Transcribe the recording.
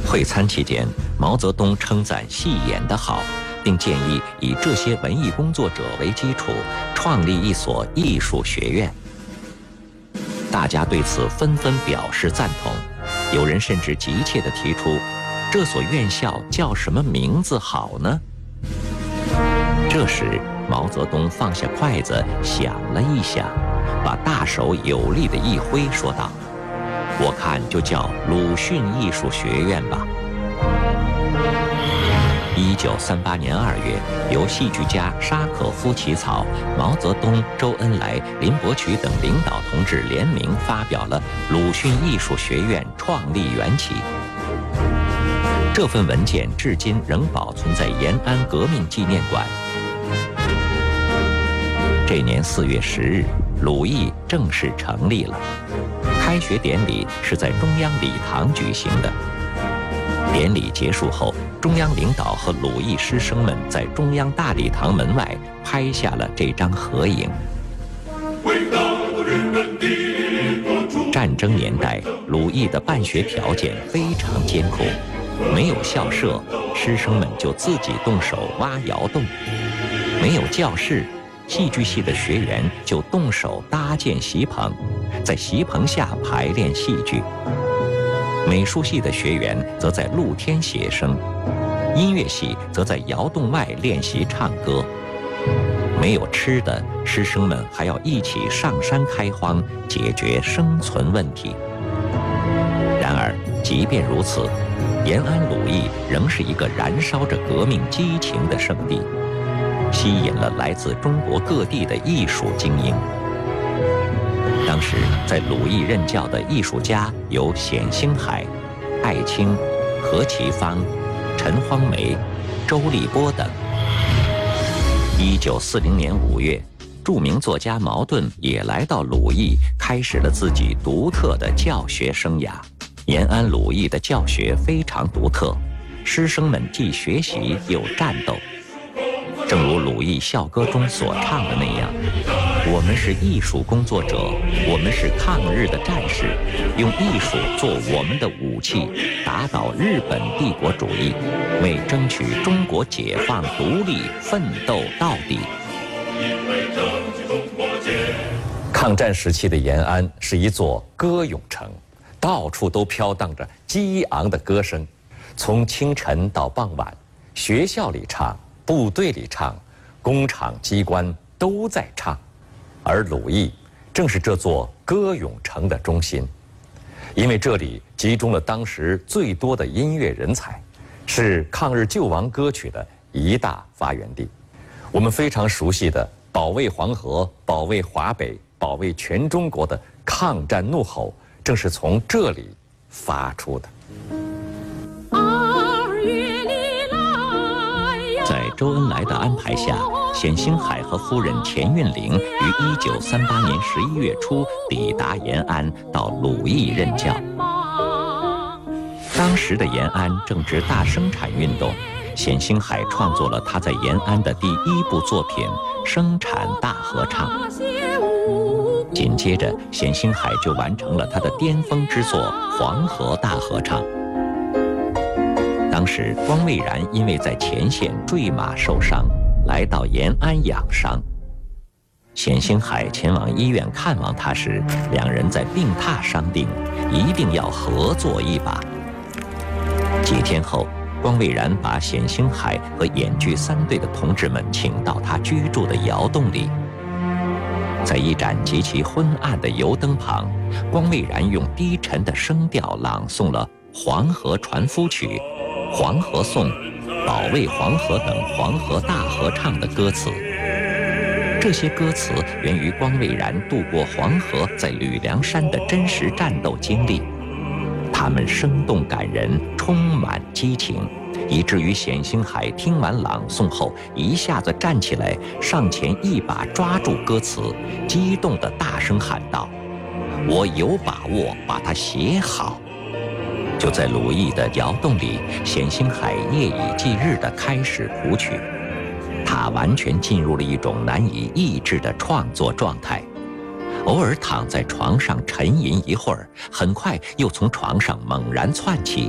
会餐期间，毛泽东称赞戏演得好，并建议以这些文艺工作者为基础，创立一所艺术学院。大家对此纷纷表示赞同，有人甚至急切地提出，这所院校叫什么名字好呢？这时，毛泽东放下筷子，想了一想，把大手有力地一挥，说道：“我看就叫鲁迅艺术学院吧。”1938年2月，由戏剧家沙可夫起草，毛泽东、周恩来、林伯渠等领导同志联名发表了《鲁迅艺术学院创立缘起》。这份文件至今仍保存在延安革命纪念馆。这年4月10日，鲁艺正式成立了。开学典礼是在中央礼堂举行的。典礼结束后，中央领导和鲁艺师生们在中央大礼堂门外拍下了这张合影。战争年代，鲁艺的办学条件非常艰苦，没有校舍，师生们就自己动手挖窑洞；没有教室，戏剧系的学员就动手搭建席棚，在席棚下排练戏剧。美术系的学员则在露天写生，音乐系则在窑洞外练习唱歌。没有吃的，师生们还要一起上山开荒，解决生存问题。然而，即便如此，延安鲁艺仍是一个燃烧着革命激情的圣地，吸引了来自中国各地的艺术精英。当时在鲁艺任教的艺术家有冼星海、艾青、何其芳、陈荒梅、周立波等。1940年5月，著名作家茅盾也来到鲁艺，开始了自己独特的教学生涯。延安鲁艺的教学非常独特，师生们既学习又战斗。正如鲁艺校歌中所唱的那样，我们是艺术工作者，我们是抗日的战士，用艺术做我们的武器，打倒日本帝国主义，为争取中国解放独立奋斗到底。 抗战时期的延安是一座歌咏城，到处都飘荡着激昂的歌声，从清晨到傍晚，学校里唱，部队里唱，工厂机关都在唱。而鲁艺正是这座歌咏城的中心，因为这里集中了当时最多的音乐人才，是抗日救亡歌曲的一大发源地。我们非常熟悉的保卫黄河、保卫华北、保卫全中国的抗战怒吼，正是从这里发出的。 在周恩来的安排下，冼星海和夫人钱运玲于1938年11月初抵达延安，到鲁艺任教。当时的延安正值大生产运动，冼星海创作了他在延安的第一部作品《生产大合唱》。紧接着，冼星海就完成了他的巅峰之作《黄河大合唱》。当时，光蔚然因为在前线坠马受伤，来到延安养伤。冼星海前往医院看望他时，两人在病榻商定，一定要合作一把。几天后，光蔚然把冼星海和演剧3队的同志们请到他居住的窑洞里。在一盏极其昏暗的油灯旁，光蔚然用低沉的声调朗诵了《黄河船夫曲》《黄河颂》《保卫黄河》等黄河大合唱的歌词。这些歌词源于光蔚然渡过黄河在吕梁山的真实战斗经历，它们生动感人，充满激情，以至于冼星海听完朗诵后，一下子站起来，上前一把抓住歌词，激动地大声喊道：“我有把握把它写好！”就在鲁艺的窑洞里，冼星海夜以继日地开始谱曲，他完全进入了一种难以抑制的创作状态。偶尔躺在床上沉吟一会儿，很快又从床上猛然窜起，